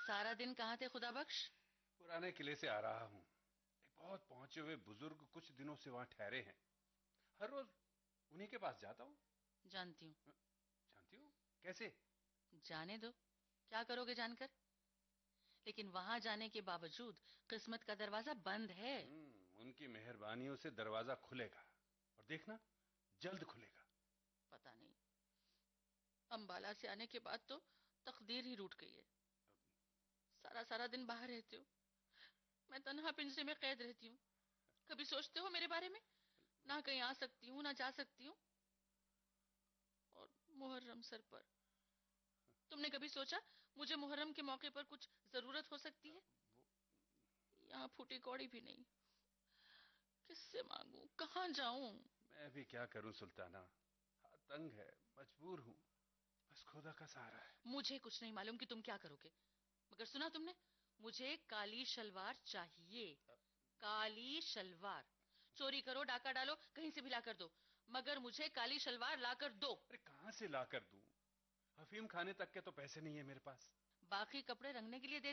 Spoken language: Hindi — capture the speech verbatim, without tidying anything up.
सारा दिन कहाँ थे खुदा बख्श? पुराने किले से आ रहा हूँ। एक बहुत पहुंचे हुए बुजुर्ग कुछ दिनों से वहां ठहरे हैं। हर रोज उन्हीं के पास जाता हूँ। जानती हूँ। जानती हो? कैसे? जाने दो, क्या करोगे जानकर? लेकिन वहां जाने के बावजूद किस्मत का दरवाजा बंद है। हम्म उनकी मेहरबानियों से दरवाजा खुलेगा, और देखना जल्द खुलेगा। पता नहीं, अंबाला से आने के बाद तो तकदीर ही रूठ गई है। सारा सारा दिन बाहर रहते हो, मैं तन्हा पिंजरे में कैद रहती हूँ। कभी सोचते हो मेरे बारे में? ना कहीं आ सकती हूँ ना जा सकती हूँ। और मुहर्रम सर पर, तुमने कभी सोचा मुझे मुहर्रम के मौके पर कुछ जरूरत हो सकती है? यहाँ फूटी कौड़ी भी नहीं। किससे मांगू, कहाँ जाऊं? मैं भी क्या करूं सुल्ताना, हाथ तंग है, मजबूर हूं। बस खुदा का सहारा है। मुझे कुछ नहीं मालूम कि तुम क्या करोगे, मगर सुना तुमने, मुझे काली शलवार चाहिए। काली शलवार। चोरी करो, डाका डालो, कहीं से भी ला कर दो, मगर मुझे काली शलवार ला कर दो। अरे कहां से ला कर दूं? अफीम खाने तक के तो पैसे नहीं है मेरे पास। बाकी कपड़े रंगने के लिए दे